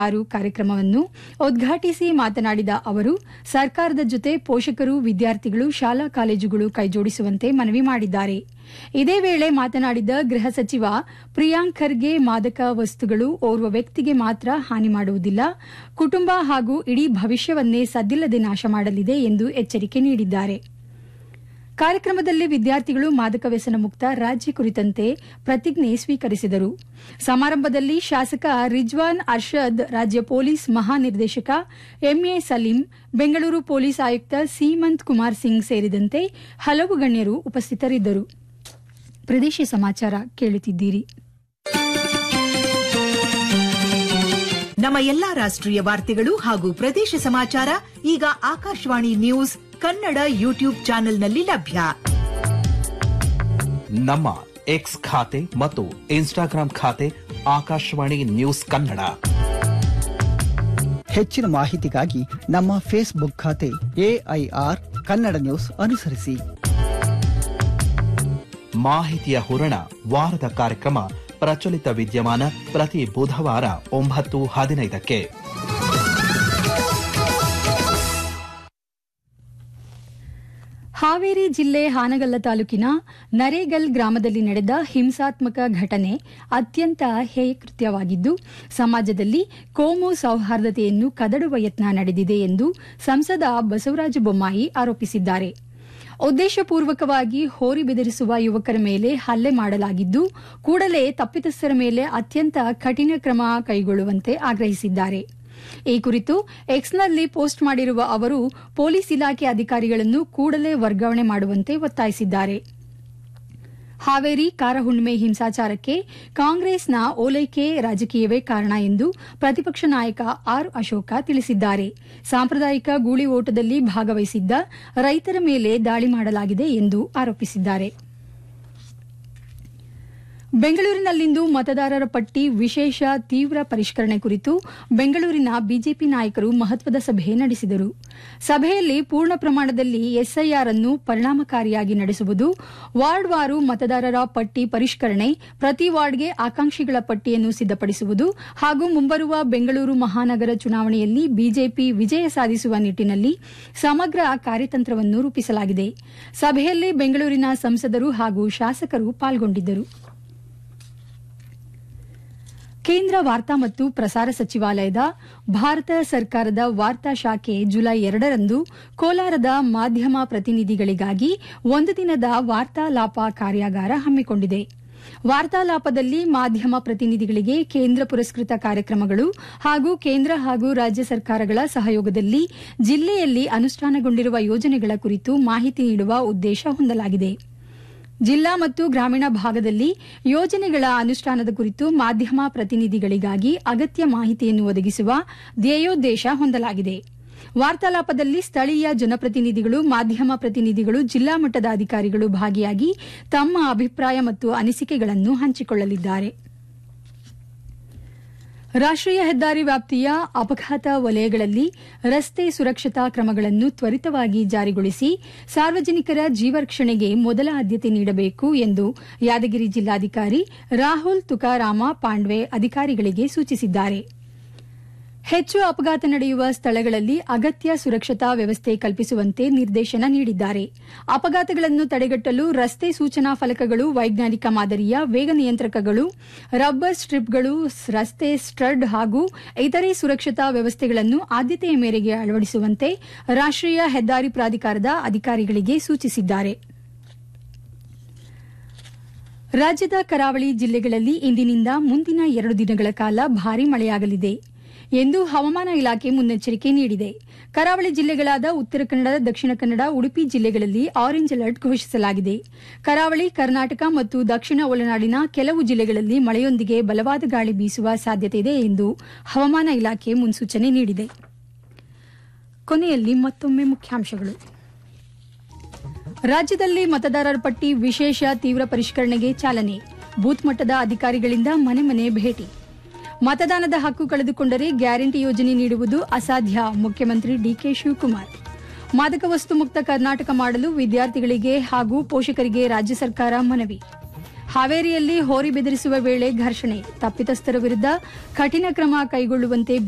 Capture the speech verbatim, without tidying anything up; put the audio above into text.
ಆರು ಕಾರ್ಯಕ್ರಮವನ್ನು ಉದ್ಘಾಟಿಸಿ ಮಾತನಾಡಿದ ಅವರು ಸರ್ಕಾರದ ಜೊತೆ ಪೋಷಕರು ವಿದ್ಯಾರ್ಥಿಗಳು ಶಾಲಾ ಕಾಲೇಜುಗಳು ಕೈಜೋಡಿಸುವಂತೆ ಮನವಿ ಮಾಡಿದ್ದಾರೆ. ಇದೇ ವೇಳೆ ಮಾತನಾಡಿದ ಗೃಹ ಸಚಿವ ಪ್ರಿಯಾಂಕ್ ಖರ್ಗೆ ಮಾದಕ ವಸ್ತುಗಳು ಓರ್ವ ವ್ಯಕ್ತಿಗೆ ಮಾತ್ರ ಹಾನಿ ಮಾಡುವುದಿಲ್ಲ, ಕುಟುಂಬ ಹಾಗೂ ಇಡೀ ಭವಿಷ್ಯವನ್ನೇ ಸದ್ದಿಲ್ಲದೆ ನಾಶ ಮಾಡಲಿದೆ ಎಂದು ಎಚ್ಚರಿಕೆ ನೀಡಿದ್ದಾರೆ. ಕಾರ್ಯಕ್ರಮದಲ್ಲಿ ವಿದ್ಯಾರ್ಥಿಗಳು ಮಾದಕ ವ್ಯಸನ ಮುಕ್ತ ರಾಜ್ಯ ಕುರಿತಂತೆ ಪ್ರತಿಜ್ಞೆ ಸ್ವೀಕರಿಸಿದರು. ಸಮಾರಂಭದಲ್ಲಿ ಶಾಸಕ ರಿಜ್ವಾನ್ ಅರ್ಷದ್, ರಾಜ್ಯ ಪೊಲೀಸ್ ಮಹಾನಿರ್ದೇಶಕ ಎಂಎ ಸಲೀಂ, ಬೆಂಗಳೂರು ಪೊಲೀಸ್ ಆಯುಕ್ತ ಸೀಮಂತ್ ಕುಮಾರ್ ಸಿಂಗ್ ಸೇರಿದಂತೆ ಹಲವು ಗಣ್ಯರು ಉಪಸ್ಥಿತರಿದ್ದರು. ಪ್ರದೇಶ ಸಮಾಚಾರ ಕೇಳುತ್ತಿದ್ದೀರಿ. ನಮ್ಮ ಎಲ್ಲಾ ರಾಷ್ಟ್ರೀಯ ವಾರ್ತೆಗಳು ಹಾಗೂ ಪ್ರದೇಶ ಸಮಾಚಾರ ಈಗ ಆಕಾಶವಾಣಿ ನ್ಯೂಸ್ ಕನ್ನಡ ಯೂಟ್ಯೂಬ್ ಚಾನೆಲ್ನಲ್ಲಿ ಲಭ್ಯ. ನಮ್ಮ ಎಕ್ಸ್ ಖಾತೆ ಮತ್ತು ಇನ್ಸ್ಟಾಗ್ರಾಂ ಖಾತೆ ಆಕಾಶವಾಣಿ ನ್ಯೂಸ್ ಕನ್ನಡ. ಹೆಚ್ಚಿನ ಮಾಹಿತಿಗಾಗಿ ನಮ್ಮ ಫೇಸ್ಬುಕ್ ಖಾತೆ ಎಐಆರ್ ಕನ್ನಡ ನ್ಯೂಸ್ ಅನುಸರಿಸಿ. ಮಾಹಿತಿಯ ಹೂರಣ ವಾರದ ಕಾರ್ಯಕ್ರಮ ಪ್ರಚಲಿತ ವಿದ್ಯಮಾನ ಪ್ರತಿ ಬುಧವಾರ ಒಂಬತ್ತು ಹದಿನೈದಕ್ಕೆ. ಹಾವೇರಿ ಜಿಲ್ಲೆ ಹಾನಗಲ್ಲ ತಾಲೂಕಿನ ನರೇಗಲ್ ಗ್ರಾಮದಲ್ಲಿ ನಡೆದ ಹಿಂಸಾತ್ಮಕ ಘಟನೆ ಅತ್ಯಂತ ಹೇಯಕೃತ್ಯವಾಗಿದ್ದು, ಸಮಾಜದಲ್ಲಿ ಕೋಮು ಸೌಹಾರ್ದತೆಯನ್ನು ಕದಡುವ ಯತ್ನ ನಡೆದಿದೆ ಎಂದು ಸಂಸದ ಬಸವರಾಜ ಬೊಮ್ಮಾಯಿ ಆರೋಪಿಸಿದ್ದಾರೆ. ಉದ್ದೇಶಪೂರ್ವಕವಾಗಿ ಹೋರಿ ಬೆದರಿಸುವ ಯುವಕರ ಮೇಲೆ ಹಲ್ಲೆ ಮಾಡಲಾಗಿದ್ದು, ಕೂಡಲೇ ತಪ್ಪಿತಸ್ಥರ ಮೇಲೆ ಅತ್ಯಂತ ಕಠಿಣ ಕ್ರಮ ಕೈಗೊಳ್ಳುವಂತೆ ಆಗ್ರಹಿಸಿದ್ದಾರೆ. ಈ ಕುರಿತು ಎಕ್ಸ್ನಲ್ಲಿ ಪೋಸ್ಟ್ ಮಾಡಿರುವ ಅವರು ಪೊಲೀಸ್ ಇಲಾಖೆ ಅಧಿಕಾರಿಗಳನ್ನು ಕೂಡಲೇ ವರ್ಗಾವಣೆ ಮಾಡುವಂತೆ ಒತ್ತಾಯಿಸಿದ್ದಾರೆ. ಹಾವೇರಿ ಕಾರಹುಣ್ಣಿಮೆ ಹಿಂಸಾಚಾರಕ್ಕೆ ಕಾಂಗ್ರೆಸ್ನ ಓಲೈಕೆ ರಾಜಕೀಯವೇ ಕಾರಣ ಎಂದು ಪ್ರತಿಪಕ್ಷ ನಾಯಕ ಆರ್ ಅಶೋಕ ತಿಳಿಸಿದ್ದಾರೆ. ಸಾಂಪ್ರದಾಯಿಕ ಗೂಳಿ ಓಟದಲ್ಲಿ ಭಾಗವಹಿಸಿದ್ದ ರೈತರ ಮೇಲೆ ದಾಳಿ ಮಾಡಲಾಗಿದೆ ಎಂದು ಆರೋಪಿಸಿದ್ದಾರೆ. ಬೆಂಗಳೂರಿನಲ್ಲಿಂದು ಮತದಾರರ ಪಟ್ಟಿ ವಿಶೇಷ ತೀವ್ರ ಪರಿಷ್ಕರಣೆ ಕುರಿತು ಬೆಂಗಳೂರಿನ ಬಿಜೆಪಿ ನಾಯಕರು ಮಹತ್ವದ ಸಭೆ ನಡೆಸಿದರು. ಸಭೆಯಲ್ಲಿ ಪೂರ್ಣ ಪ್ರಮಾಣದಲ್ಲಿ ಎಸ್ಐಆರ್ ಅನ್ನು ಪರಿಣಾಮಕಾರಿಯಾಗಿ ನಡೆಸುವುದು, ವಾರ್ಡ್ವಾರು ಮತದಾರರ ಪಟ್ಟಿ ಪರಿಷ್ಕರಣೆ, ಪ್ರತಿ ವಾರ್ಡ್ಗೆ ಆಕಾಂಕ್ಷಿಗಳ ಪಟ್ಟಿಯನ್ನು ಸಿದ್ದಪಡಿಸುವುದು ಹಾಗೂ ಮುಂಬರುವ ಬೆಂಗಳೂರು ಮಹಾನಗರ ಚುನಾವಣೆಯಲ್ಲಿ ಬಿಜೆಪಿ ವಿಜಯ ಸಾಧಿಸುವ ನಿಟ್ಟಿನಲ್ಲಿ ಸಮಗ್ರ ಕಾರ್ಯತಂತ್ರವನ್ನು ರೂಪಿಸಲಾಗಿದೆ. ಸಭೆಯಲ್ಲಿ ಬೆಂಗಳೂರಿನ ಸಂಸದರು ಹಾಗೂ ಶಾಸಕರು ಪಾಲ್ಗೊಂಡಿದ್ದರು. ಕೇಂದ್ರ ವಾರ್ತಾ ಮತ್ತು ಪ್ರಸಾರ ಸಚಿವಾಲಯದ ಭಾರತ ಸರ್ಕಾರದ ವಾರ್ತಾ ಶಾಖೆ ಜುಲೈ ಎರಡರಂದು ಕೋಲಾರದ ಮಾಧ್ಯಮ ಪ್ರತಿನಿಧಿಗಳಿಗಾಗಿ ಒಂದು ದಿನದ ವಾರ್ತಾಲಾಪ ಕಾರ್ಯಾಗಾರ ಹಮ್ಮಿಕೊಂಡಿದೆ. ವಾರ್ತಾಲಾಪದಲ್ಲಿ ಮಾಧ್ಯಮ ಪ್ರತಿನಿಧಿಗಳಿಗೆ ಕೇಂದ್ರ ಪುರಸ್ಕೃತ ಕಾರ್ಯಕ್ರಮಗಳು ಹಾಗೂ ಕೇಂದ್ರ ಹಾಗೂ ರಾಜ್ಯ ಸರ್ಕಾರಗಳ ಸಹಯೋಗದಲ್ಲಿ ಜಿಲ್ಲೆಯಲ್ಲಿ ಅನುಷ್ಠಾನಗೊಂಡಿರುವ ಯೋಜನೆಗಳ ಕುರಿತು ಮಾಹಿತಿ ನೀಡುವ ಉದ್ದೇಶ ಹೊಂದಲಾಗಿದೆ. ಜಿಲ್ಲಾ ಮತ್ತು ಗ್ರಾಮೀಣ ಭಾಗದಲ್ಲಿ ಯೋಜನೆಗಳ ಅನುಷ್ಠಾನದ ಕುರಿತು ಮಾಧ್ಯಮ ಪ್ರತಿನಿಧಿಗಳಿಗಾಗಿ ಅಗತ್ಯ ಮಾಹಿತಿಯನ್ನು ಒದಗಿಸುವ ಧ್ಯೇಯೋದ್ದೇಶ ಹೊಂದಲಾಗಿದೆ. ವಾರ್ತಾಲಾಪದಲ್ಲಿ ಸ್ಥಳೀಯ ಜನಪ್ರತಿನಿಧಿಗಳು, ಮಾಧ್ಯಮ ಪ್ರತಿನಿಧಿಗಳು, ಜಿಲ್ಲಾ ಮಟ್ಟದ ಅಧಿಕಾರಿಗಳು ಭಾಗಿಯಾಗಿ ತಮ್ಮ ಅಭಿಪ್ರಾಯ ಮತ್ತು ಅನಿಸಿಕೆಗಳನ್ನು ಹಂಚಿಕೊಳ್ಳಲಿದ್ದಾರೆ. ರಾಷ್ಟೀಯ ಹೆದ್ದಾರಿ ವ್ಯಾಪ್ತಿಯ ಅಪಘಾತ ವಲಯಗಳಲ್ಲಿ ರಸ್ತೆ ಸುರಕ್ಷತಾ ಕ್ರಮಗಳನ್ನು ತ್ವರಿತವಾಗಿ ಜಾರಿಗೊಳಿಸಿ ಸಾರ್ವಜನಿಕರ ಜೀವರಕ್ಷಣೆಗೆ ಮೊದಲ ಆದ್ಯತೆ ನೀಡಬೇಕು ಎಂದು ಯಾದಗಿರಿ ಜಿಲ್ಲಾಧಿಕಾರಿ ರಾಹುಲ್ ತುಕಾರಾಮ ಪಾಂಡ್ವೆ ಅಧಿಕಾರಿಗಳಿಗೆ ಸೂಚಿಸಿದ್ದಾರೆ. ಹೆಚ್ಚು ಅಪಘಾತ ನಡೆಯುವ ಸ್ಥಳಗಳಲ್ಲಿ ಅಗತ್ಯ ಸುರಕ್ಷತಾ ವ್ಯವಸ್ಥೆ ಕಲ್ಪಿಸುವಂತೆ ನಿರ್ದೇಶನ ನೀಡಿದ್ದಾರೆ. ಅಪಘಾತಗಳನ್ನು ತಡೆಗಟ್ಟಲು ರಸ್ತೆ ಸೂಚನಾ ಫಲಕಗಳು, ವೈಜ್ಞಾನಿಕ ಮಾದರಿಯ ವೇಗ ನಿಯಂತ್ರಕಗಳು, ರಬ್ಬರ್ ಸ್ಟ್ರಿಪ್ಗಳು, ರಸ್ತೆ ಸ್ಟಡ್ ಹಾಗೂ ಇತರೆ ಸುರಕ್ಷತಾ ವ್ಯವಸ್ಥೆಗಳನ್ನು ಆದ್ಯತೆಯ ಮೇರೆಗೆ ಅಳವಡಿಸುವಂತೆ ರಾಷ್ಟೀಯ ಹೆದ್ದಾರಿ ಪ್ರಾಧಿಕಾರದ ಅಧಿಕಾರಿಗಳಿಗೆ ಸೂಚಿಸಿದ್ದಾರೆ. ರಾಜ್ಯದ ಕರಾವಳಿ ಜಿಲ್ಲೆಗಳಲ್ಲಿ ಇಂದಿನಿಂದ ಮುಂದಿನ ಎರಡು ದಿನಗಳ ಕಾಲ ಭಾರೀ ಮಳೆಯಾಗಲಿದೆ ಎಂದು ಹವಾಮಾನ ಇಲಾಖೆ ಮುನ್ನೆಚ್ಚರಿಕೆ ನೀಡಿದೆ. ಕರಾವಳಿ ಜಿಲ್ಲೆಗಳಾದ ಉತ್ತರ ಕನ್ನಡ, ದಕ್ಷಿಣ ಕನ್ನಡ, ಉಡುಪಿ ಜಿಲ್ಲೆಗಳಲ್ಲಿ ಆರೆಂಜ್ ಅಲರ್ಟ್ ಘೋಷಿಸಲಾಗಿದೆ. ಕರಾವಳಿ, ಕರ್ನಾಟಕ ಮತ್ತು ದಕ್ಷಿಣ ಒಳನಾಡಿನ ಕೆಲವು ಜಿಲ್ಲೆಗಳಲ್ಲಿ ಮಳೆಯೊಂದಿಗೆ ಬಲವಾದ ಗಾಳಿ ಬೀಸುವ ಸಾಧ್ಯತೆಯಿದೆ ಎಂದು ಹವಾಮಾನ ಇಲಾಖೆ ಮುನ್ಸೂಚನೆ ನೀಡಿದೆ. ಕೊನೆಯಲ್ಲಿ ಮತ್ತೊಮ್ಮೆ ಮುಖ್ಯಾಂಶಗಳು. ರಾಜ್ಯದಲ್ಲಿ ಮತದಾರರ ಪಟ್ಟಿ ವಿಶೇಷ ತೀವ್ರ ಪರಿಷ್ಕರಣೆಗೆ ಚಾಲನೆ, ಬೂತ್ ಮಟ್ಟದ ಅಧಿಕಾರಿಗಳಿಂದ ಮನೆ ಮನೆ ಭೇಟಿ. ಮತದಾನದ ಹಕ್ಕು ಕಳೆದುಕೊಂಡರೆ ಗ್ಯಾರಂಟಿ ಯೋಜನೆ ನೀಡುವುದು ಅಸಾಧ್ಯ, ಮುಖ್ಯಮಂತ್ರಿ ಡಿಕೆ ಶಿವಕುಮಾರ್. ಮಾದಕ ವಸ್ತು ಮುಕ್ತ ಕರ್ನಾಟಕ ಮಾಡಲು ವಿದ್ಯಾರ್ಥಿಗಳಿಗೆ ಹಾಗೂ ಪೋಷಕರಿಗೆ ರಾಜ್ಯ ಸರ್ಕಾರ ಮನವಿ. ಹಾವೇರಿಯಲ್ಲಿ ಹೋರಿ ಬೆದರಿಸುವ ವೇಳೆ ಘರ್ಷಣೆ, ತಪ್ಪಿತಸ್ಥರ ವಿರುದ್ಧ ಕಠಿಣ ಕ್ರಮ ಕೈಗೊಳ್ಳುವಂತೆ